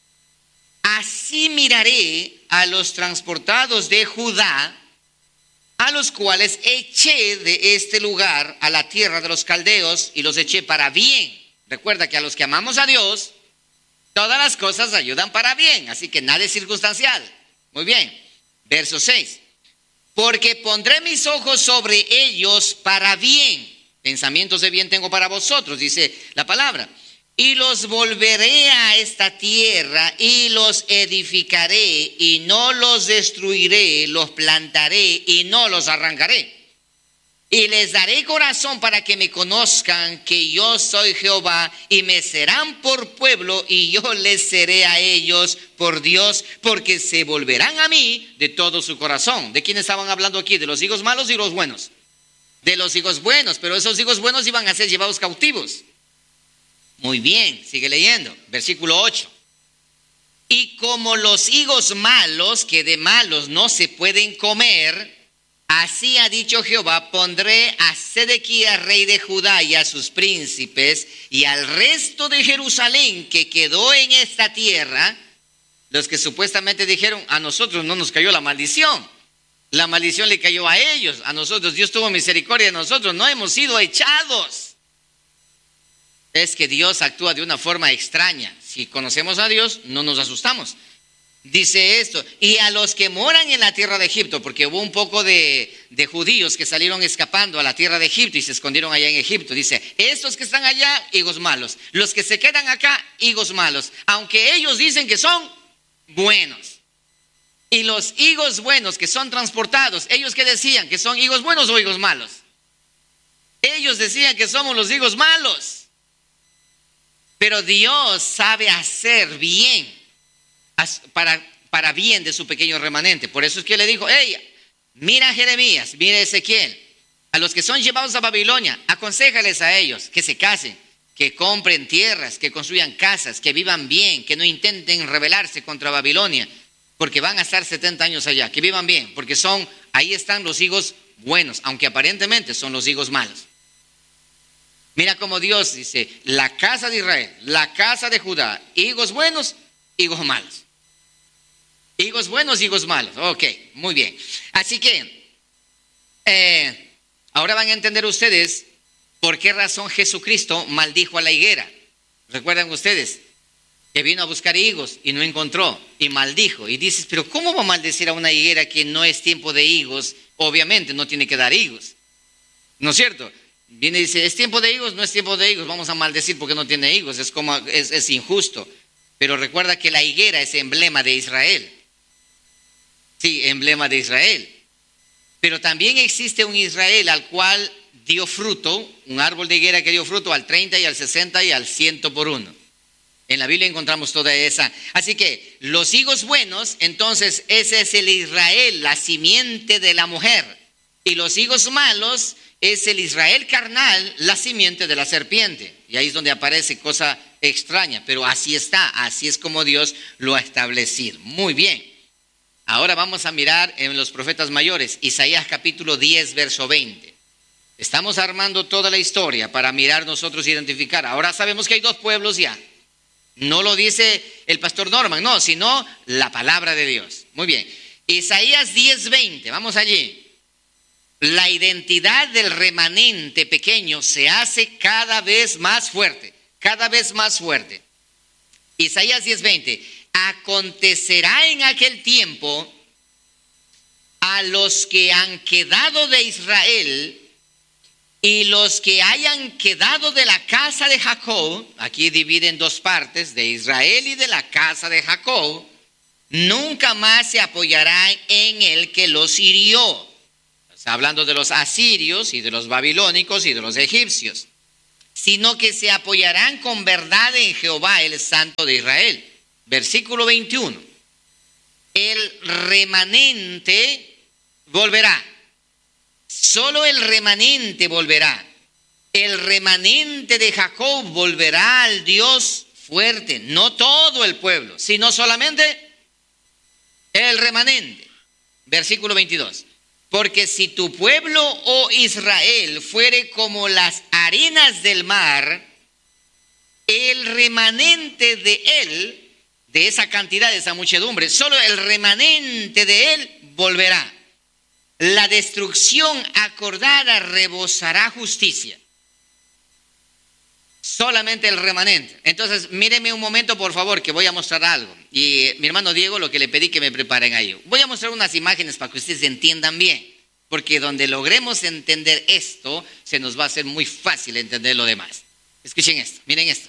así miraré a los transportados de Judá, a los cuales eché de este lugar a la tierra de los caldeos y los eché para bien. Recuerda que a los que amamos a Dios, todas las cosas ayudan para bien, así que nada es circunstancial. Muy bien, verso seis. Porque pondré mis ojos sobre ellos para bien. Pensamientos de bien tengo para vosotros, dice la palabra. Y los volveré a esta tierra y los edificaré y no los destruiré, los plantaré y no los arrancaré. Y les daré corazón para que me conozcan que yo soy Jehová y me serán por pueblo y yo les seré a ellos por Dios, porque se volverán a mí de todo su corazón. ¿De quién estaban hablando aquí? ¿De los higos malos y los buenos? De los higos buenos, pero esos higos buenos iban a ser llevados cautivos. Muy bien, sigue leyendo, versículo ocho. Y como los higos malos, que de malos no se pueden comer, así ha dicho Jehová, pondré a Sedequías rey de Judá y a sus príncipes y al resto de Jerusalén que quedó en esta tierra, los que supuestamente dijeron, a nosotros no nos cayó la maldición, la maldición le cayó a ellos, a nosotros Dios tuvo misericordia de nosotros, no hemos sido echados. Es que Dios actúa de una forma extraña. Si conocemos a Dios, no nos asustamos. Dice esto, y a los que moran en la tierra de Egipto, porque hubo un poco de, de judíos que salieron escapando a la tierra de Egipto y se escondieron allá en Egipto. Dice, estos que están allá, higos malos. Los que se quedan acá, higos malos. Aunque ellos dicen que son buenos. Y los higos buenos que son transportados, ¿ellos qué decían? ¿Que son higos buenos o higos malos? Ellos decían que somos los higos malos. Pero Dios sabe hacer bien, para, para bien de su pequeño remanente. Por eso es que le dijo, hey, mira a Jeremías, mira a Ezequiel, a los que son llevados a Babilonia, aconséjales a ellos que se casen, que compren tierras, que construyan casas, que vivan bien, que no intenten rebelarse contra Babilonia, porque van a estar setenta años allá, que vivan bien, porque son, ahí están los higos buenos, aunque aparentemente son los higos malos. Mira cómo Dios dice, la casa de Israel, la casa de Judá, higos buenos, higos malos. Higos buenos, higos malos. Ok, muy bien. Así que, eh, ahora van a entender ustedes por qué razón Jesucristo maldijo a la higuera. ¿Recuerdan ustedes? Que vino a buscar higos y no encontró y maldijo. Y dices, pero ¿cómo va a maldecir a una higuera que no es tiempo de higos? Obviamente no tiene que dar higos. ¿No es cierto? Viene y dice, es tiempo de higos, no es tiempo de higos, vamos a maldecir porque no tiene higos, es como es, es injusto. Pero recuerda que la higuera es emblema de Israel. Sí, emblema de Israel. Pero también existe un Israel al cual dio fruto, un árbol de higuera que dio fruto al treinta y al sesenta y al ciento por uno. En la Biblia encontramos toda esa. Así que los higos buenos, entonces ese es el Israel, la simiente de la mujer. Y los higos malos es el Israel carnal, la simiente de la serpiente. Y ahí es donde aparece cosa extraña, pero así está, así es como Dios lo ha establecido. Muy bien. Ahora vamos a mirar en los profetas mayores, Isaías capítulo diez, verso veinte. Estamos armando toda la historia para mirar nosotros, identificar. Ahora sabemos que hay dos pueblos ya. No lo dice el pastor Norman, no, sino la palabra de Dios. Muy bien. Isaías diez, veinte, vamos allí. La identidad del remanente pequeño se hace cada vez más fuerte, cada vez más fuerte. Isaías diez, veinte. Acontecerá en aquel tiempo a los que han quedado de Israel Y los que hayan quedado de la casa de Jacob, aquí divide en dos partes, de Israel y de la casa de Jacob, nunca más se apoyarán en el que los hirió. Está hablando de los asirios y de los babilónicos y de los egipcios, sino que se apoyarán con verdad en Jehová, el Santo de Israel. Versículo veintiuno. El remanente volverá. Solo el remanente volverá. El remanente de Jacob volverá al Dios fuerte. No todo el pueblo, sino solamente el remanente. Versículo veintidós. Porque si tu pueblo, oh Israel, fuere como las arenas del mar, el remanente de él, de esa cantidad, de esa muchedumbre, solo el remanente de él volverá. La destrucción acordada rebosará justicia. Solamente el remanente. Entonces, míreme un momento, por favor, que voy a mostrar algo. Y eh, mi hermano Diego, lo que le pedí que me preparen ahí. Voy a mostrar unas imágenes para que ustedes entiendan bien. Porque donde logremos entender esto, se nos va a hacer muy fácil entender lo demás. Escuchen esto, miren esto.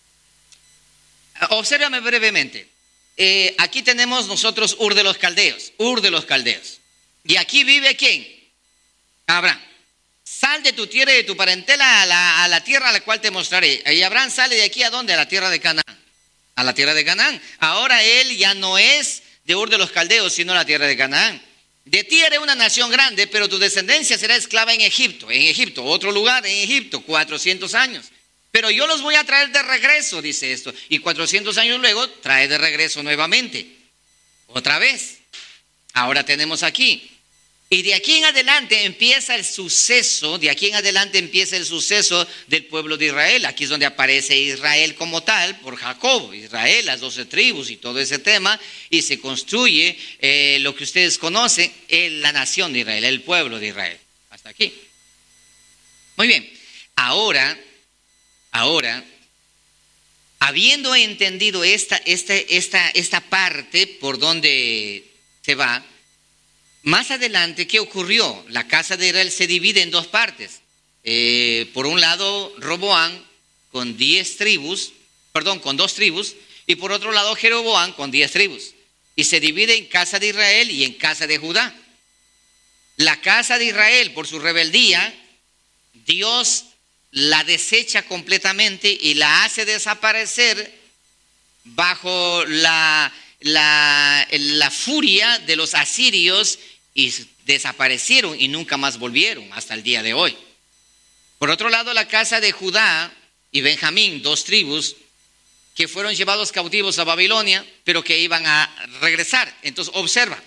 Obsérvame brevemente. Eh, aquí tenemos nosotros Ur de los Caldeos. Ur de los Caldeos. Y aquí vive ¿quién? Abraham. Sal de tu tierra y de tu parentela a la, a la tierra a la cual te mostraré. Y Abraham sale de aquí ¿a dónde? A la tierra de Canaán. A la tierra de Canaán. Ahora él ya no es de Ur de los Caldeos, sino la tierra de Canaán. De ti haré una nación grande, pero tu descendencia será esclava en Egipto. En Egipto, otro lugar en Egipto, cuatrocientos años. Pero yo los voy a traer de regreso, dice esto. Y cuatrocientos años luego trae de regreso nuevamente. Otra vez. Ahora tenemos aquí. Y de aquí en adelante empieza el suceso, de aquí en adelante empieza el suceso del pueblo de Israel. Aquí es donde aparece Israel como tal, por Jacob, Israel, las doce tribus y todo ese tema. Y se construye eh, lo que ustedes conocen, eh, la nación de Israel, el pueblo de Israel. Hasta aquí. Muy bien. Ahora, ahora, habiendo entendido esta, esta, esta, esta parte por donde se va, más adelante, ¿qué ocurrió? La casa de Israel se divide en dos partes. Eh, por un lado, Roboam con diez tribus, perdón, con dos tribus, y por otro lado, Jeroboam con diez tribus. Y se divide en casa de Israel y en casa de Judá. La casa de Israel, por su rebeldía, Dios la desecha completamente y la hace desaparecer bajo la, la, la furia de los asirios, y desaparecieron y nunca más volvieron hasta el día de hoy. Por otro lado, la casa de Judá y Benjamín, dos tribus que fueron llevados cautivos a Babilonia, pero que iban a regresar. Entonces, observa,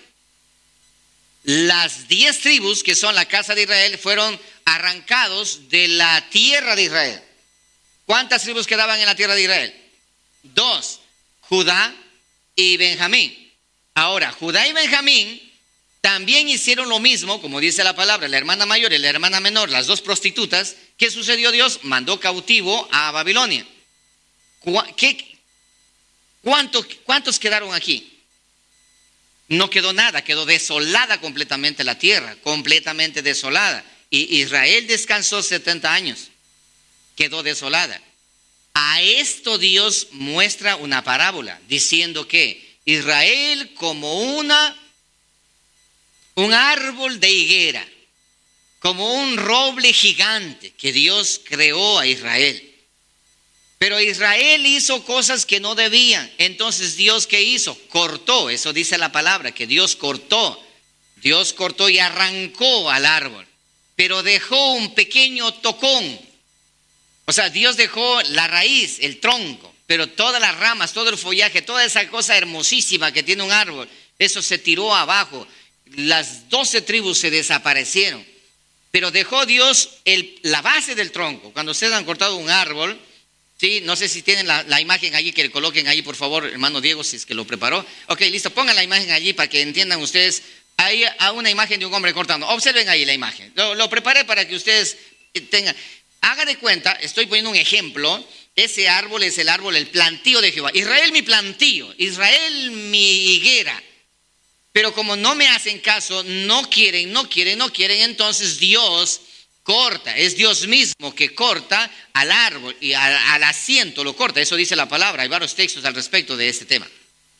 las diez tribus que son la casa de Israel fueron arrancados de la tierra de Israel. ¿Cuántas tribus quedaban en la tierra de Israel? Dos, Judá y Benjamín. Ahora, Judá y Benjamín también hicieron lo mismo, como dice la palabra, la hermana mayor y la hermana menor, las dos prostitutas. ¿Qué sucedió? Dios mandó cautivo a Babilonia. ¿Qué, cuánto, ¿Cuántos quedaron aquí? No quedó nada, quedó desolada completamente la tierra, completamente desolada. Y Israel descansó setenta años, quedó desolada. A esto Dios muestra una parábola, diciendo que Israel como una... un árbol de higuera, como un roble gigante que Dios creó a Israel. Pero Israel hizo cosas que no debían. Entonces, ¿Dios qué hizo? Cortó, eso dice la palabra, que Dios cortó. Dios cortó y arrancó al árbol, pero dejó un pequeño tocón. O sea, Dios dejó la raíz, el tronco, pero todas las ramas, todo el follaje, toda esa cosa hermosísima que tiene un árbol, eso se tiró abajo. Las doce tribus se desaparecieron, pero dejó Dios el, la base del tronco. Cuando ustedes han cortado un árbol, ¿sí? No sé si tienen la, la imagen allí, que le coloquen allí, por favor, hermano Diego, si es que lo preparó. Ok, listo, pongan la imagen allí para que entiendan ustedes. Hay una imagen de un hombre cortando. Observen ahí la imagen. Lo, lo preparé para que ustedes tengan. Haga de cuenta, estoy poniendo un ejemplo. Ese árbol es el árbol, el plantío de Jehová. Israel mi plantío, Israel mi higuera. Pero como no me hacen caso, no quieren, no quieren, no quieren, entonces Dios corta, es Dios mismo que corta al árbol y al, al asiento lo corta, eso dice la palabra, hay varios textos al respecto de este tema.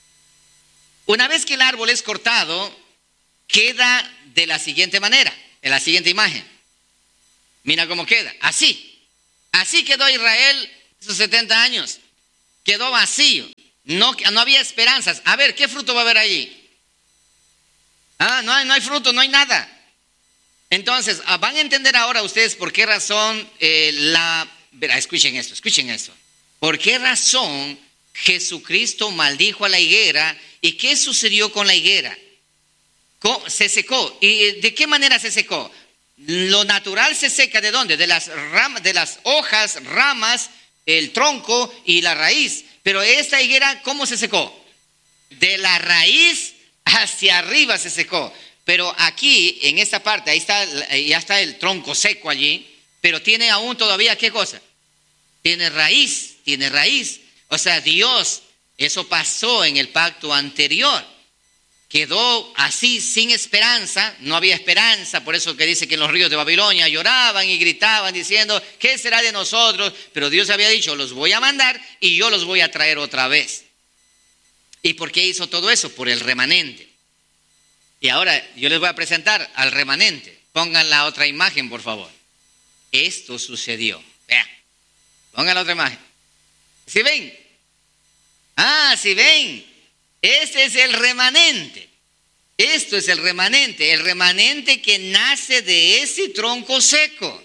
Una vez que el árbol es cortado, queda de la siguiente manera, en la siguiente imagen. Mira cómo queda, así, así quedó Israel esos setenta años, quedó vacío, no, no había esperanzas. A ver, ¿qué fruto va a haber allí? Ah, no hay, no hay fruto, no hay nada. Entonces, van a entender ahora ustedes por qué razón eh, la... Verá, escuchen esto, escuchen esto. ¿Por qué razón Jesucristo maldijo a la higuera? ¿Y qué sucedió con la higuera? Se secó. ¿Y de qué manera se secó? Lo natural se seca ¿de dónde? De las ramas, de las hojas, ramas, el tronco y la raíz. Pero esta higuera, ¿cómo se secó? De la raíz hacia arriba se secó. Pero aquí, en esta parte, ahí está, ya está el tronco seco allí, pero tiene aún todavía, ¿qué cosa? Tiene raíz, tiene raíz. O sea, Dios, eso pasó en el pacto anterior. Quedó así, sin esperanza, no había esperanza, por eso que dice que en los ríos de Babilonia lloraban y gritaban diciendo, ¿qué será de nosotros? Pero Dios había dicho, los voy a mandar y yo los voy a traer otra vez. ¿Y por qué hizo todo eso? Por el remanente. Y ahora yo les voy a presentar al remanente. Pongan la otra imagen, por favor. Esto sucedió. Vean. Pongan la otra imagen. ¿Sí ven? Ah, ¿sí ven? Este es el remanente. Esto es el remanente. El remanente que nace de ese tronco seco.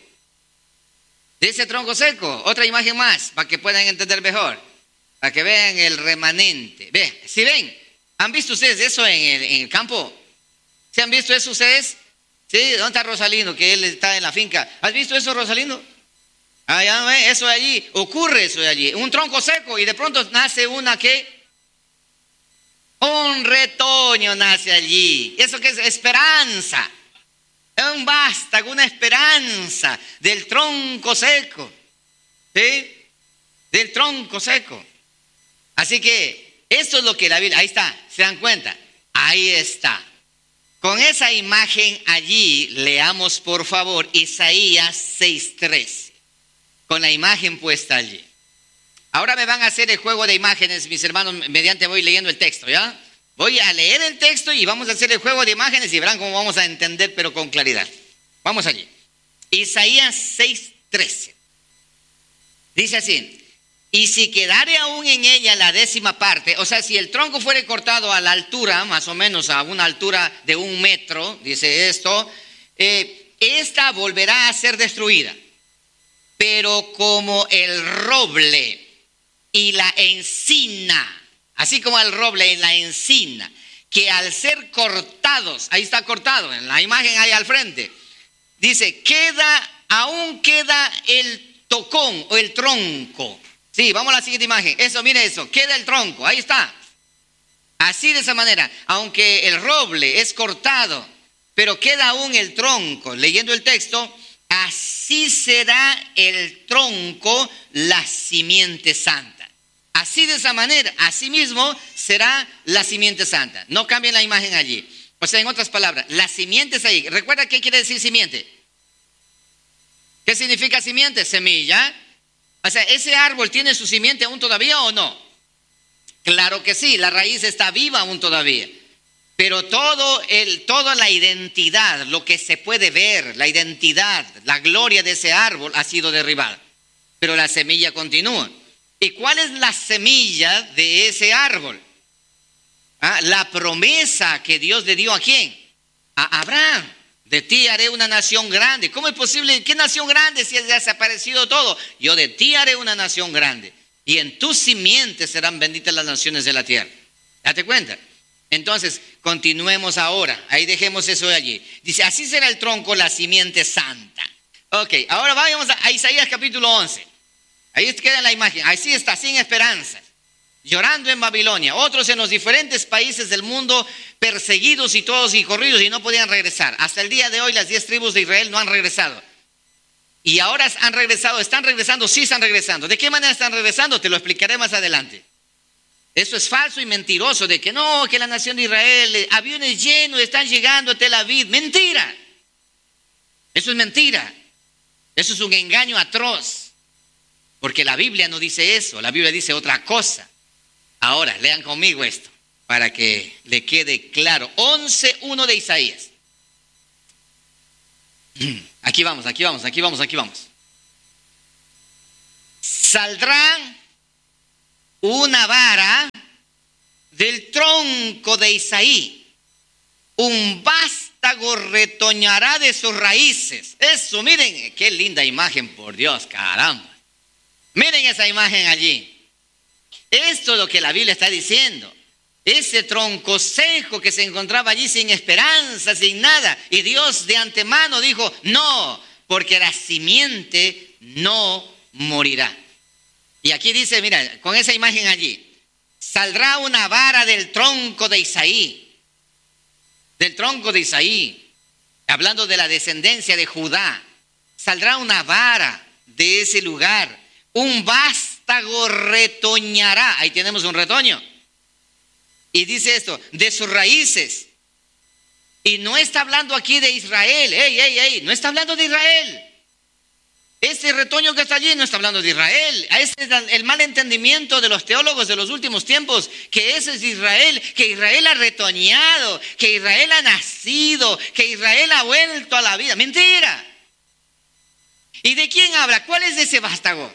De ese tronco seco. Otra imagen más, para que puedan entender mejor. Para que vean el remanente. Vean, ¿sí ven? ¿Han visto ustedes eso en el, en el campo? ¿Se han visto eso ustedes? ¿Sí? ¿Dónde está Rosalino? Que él está en la finca. ¿Has visto eso, Rosalino? Ah, ya ven, eso de allí. Ocurre eso de allí. Un tronco seco y de pronto nace una que... Un retoño nace allí. ¿Eso qué es? Esperanza. Es un vástago, una esperanza del tronco seco. ¿Sí? Del tronco seco. Así que esto es lo que la Biblia... Ahí está, ¿se dan cuenta? Ahí está. Con esa imagen allí, leamos por favor Isaías seis trece, con la imagen puesta allí. Ahora me van a hacer el juego de imágenes, mis hermanos, mediante voy leyendo el texto, ¿ya? Voy a leer el texto y vamos a hacer el juego de imágenes y verán cómo vamos a entender, pero con claridad. Vamos allí. Isaías seis trece. Dice así. Y si quedare aún en ella la décima parte, o sea, si el tronco fuere cortado a la altura, más o menos a una altura de un metro, dice esto, eh, esta volverá a ser destruida. Pero como el roble y la encina, así como el roble y la encina, que al ser cortados, ahí está cortado, en la imagen ahí al frente, dice, queda, aún queda el tocón o el tronco. Sí, vamos a la siguiente imagen. Eso, mire eso, queda el tronco, ahí está. Así de esa manera, aunque el roble es cortado, pero queda aún el tronco. Leyendo el texto, así será el tronco, la simiente santa. Así de esa manera, así mismo será la simiente santa. No cambien la imagen allí. O sea, en otras palabras, la simiente es ahí. ¿Recuerda qué quiere decir simiente? ¿Qué significa simiente? Semilla. O sea, ¿ese árbol tiene su simiente aún todavía o no? Claro que sí, la raíz está viva aún todavía. Pero todo el, toda la identidad, lo que se puede ver, la identidad, la gloria de ese árbol ha sido derribada. Pero la semilla continúa. ¿Y cuál es la semilla de ese árbol? ¿Ah? La promesa que Dios le dio ¿a quién? A Abraham. De ti haré una nación grande. ¿Cómo es posible? ¿Qué nación grande si ha desaparecido todo? Yo de ti haré una nación grande. Y en tus simientes serán benditas las naciones de la tierra. Date cuenta. Entonces, continuemos ahora. Ahí dejemos eso de allí. Dice, así será el tronco, la simiente santa. Ok, ahora vayamos a Isaías capítulo once. Ahí queda la imagen. Así está, sin esperanza. Llorando en Babilonia, otros en los diferentes países del mundo, perseguidos y todos y corridos y no podían regresar. Hasta el día de hoy las diez tribus de Israel no han regresado. Y ahora han regresado, ¿están regresando? Sí están regresando. ¿De qué manera están regresando? Te lo explicaré más adelante. Eso es falso y mentiroso, de que no, que la nación de Israel, aviones llenos están llegando a Tel Aviv. Mentira. Eso es mentira. Eso es un engaño atroz, porque la Biblia no dice eso, la Biblia dice otra cosa. Ahora, lean conmigo esto, para que le quede claro. once uno de Isaías. Aquí vamos, aquí vamos, aquí vamos, aquí vamos. Saldrá una vara del tronco de Isaí, un vástago retoñará de sus raíces. Eso, miren, qué linda imagen, por Dios, caramba. Miren esa imagen allí. Esto es lo que la Biblia está diciendo. Ese tronco seco que se encontraba allí sin esperanza, sin nada. Y Dios de antemano dijo, no, porque la simiente no morirá. Y aquí dice, mira, con esa imagen allí, saldrá una vara del tronco de Isaí. Del tronco de Isaí. Hablando de la descendencia de Judá. Saldrá una vara de ese lugar. Un vástago retoñará. Ahí tenemos un retoño. Y dice esto, de sus raíces. Y no está hablando aquí de Israel. Ey, ey, ey, no está hablando de Israel. Ese retoño que está allí no está hablando de Israel. Ese es el mal entendimiento de los teólogos de los últimos tiempos, que ese es Israel, que Israel ha retoñado, que Israel ha nacido, que Israel ha vuelto a la vida. Mentira. ¿Y de quién habla? ¿Cuál es ese vástago?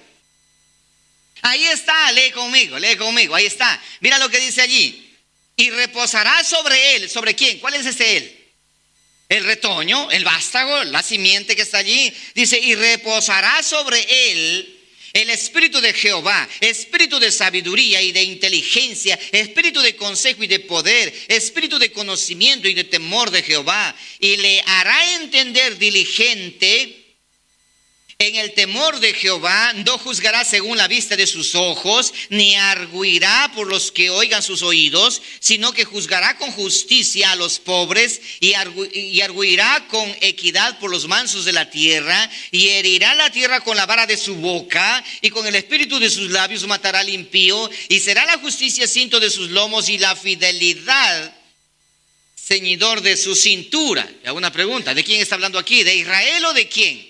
Ahí está, lee conmigo, lee conmigo, ahí está. Mira lo que dice allí. Y reposará sobre él. ¿Sobre quién? ¿Cuál es ese él? El retoño, el vástago, la simiente que está allí. Dice, y reposará sobre él el espíritu de Jehová, espíritu de sabiduría y de inteligencia, espíritu de consejo y de poder, espíritu de conocimiento y de temor de Jehová. Y le hará entender diligente en el temor de Jehová. No juzgará según la vista de sus ojos, ni arguirá por los que oigan sus oídos, sino que juzgará con justicia a los pobres y, argu y arguirá con equidad por los mansos de la tierra, y herirá la tierra con la vara de su boca, y con el espíritu de sus labios matará al impío, y será la justicia cinto de sus lomos y la fidelidad ceñidor de su cintura. Y hago una pregunta, ¿de quién está hablando aquí? ¿De Israel o de quién?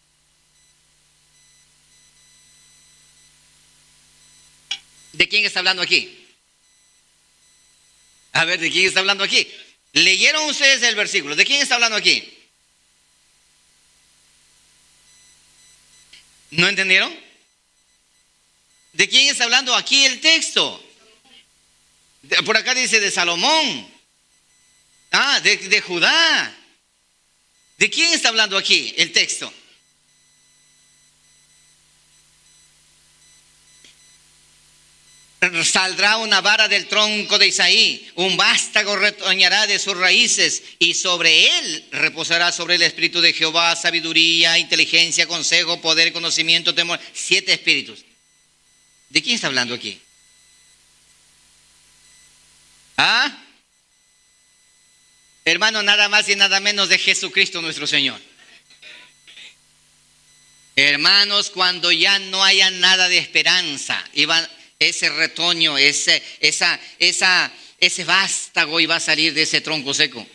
¿De quién está hablando aquí? A ver, ¿de quién está hablando aquí? ¿Leyeron ustedes el versículo? ¿De quién está hablando aquí? ¿No entendieron? ¿De quién está hablando aquí el texto? Por acá dice de Salomón. Ah, de, de Judá. ¿De quién está hablando aquí el texto? Saldrá una vara del tronco de Isaí, un vástago retoñará de sus raíces, y sobre él reposará sobre el espíritu de Jehová, sabiduría, inteligencia, consejo, poder, conocimiento, temor. Siete espíritus. ¿De quién está hablando aquí? ¿Ah? Hermano, nada más y nada menos de Jesucristo nuestro Señor. Hermanos, cuando ya no haya nada de esperanza, iban ese retoño, ese, esa, esa, ese vástago iba a salir de ese tronco seco.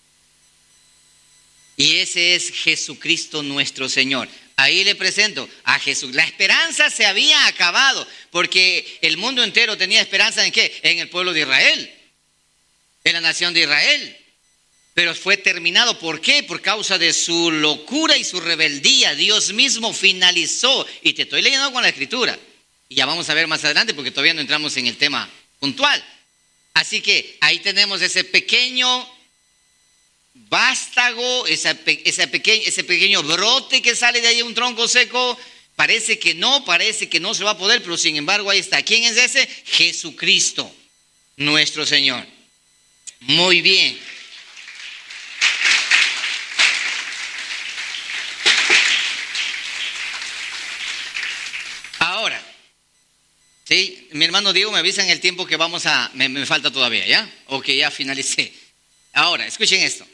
Y ese es Jesucristo nuestro Señor. Ahí le presento a Jesús. La esperanza se había acabado, porque el mundo entero tenía esperanza ¿en qué? En el pueblo de Israel, en la nación de Israel. Pero fue terminado. ¿Por qué? Por causa de su locura y su rebeldía. Dios mismo finalizó. Y te estoy leyendo con la escritura. Y ya vamos a ver más adelante porque todavía no entramos en el tema puntual. Así que ahí tenemos ese pequeño vástago, esa, esa peque, ese pequeño brote que sale de ahí, un tronco seco. Parece que no, parece que no se va a poder, pero sin embargo ahí está. ¿Quién es ese? Jesucristo, nuestro Señor. Muy bien. Ahora, sí, mi hermano Diego me avisa en el tiempo que vamos a, me, me falta todavía, ¿ya? O que ya finalicé. Ahora, escuchen esto.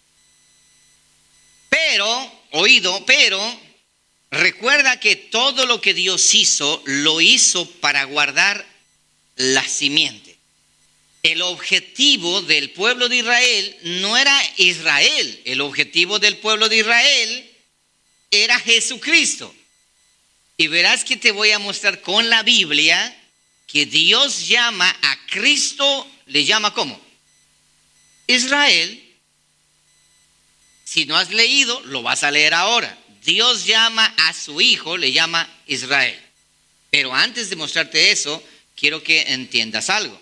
Pero, oído, pero, recuerda que todo lo que Dios hizo, lo hizo para guardar la simiente. El objetivo del pueblo de Israel no era Israel. El objetivo del pueblo de Israel era Jesucristo. Y verás que te voy a mostrar con la Biblia que Dios llama a Cristo, le llama ¿cómo? Israel. Si no has leído, lo vas a leer ahora. Dios llama a su hijo, le llama Israel. Pero antes de mostrarte eso, quiero que entiendas algo.